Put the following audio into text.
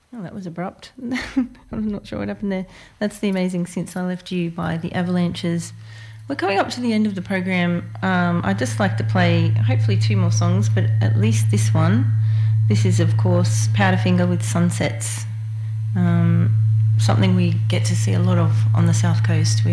Oh, that was abrupt. I'm not sure what happened there. That's The Amazing Since I Left You by the Avalanches. We're coming up to the end of the program. I'd just like to play hopefully 2 more songs, but at least this one. This is, of course, Powderfinger with Sunsets, something we get to see a lot of on the South Coast.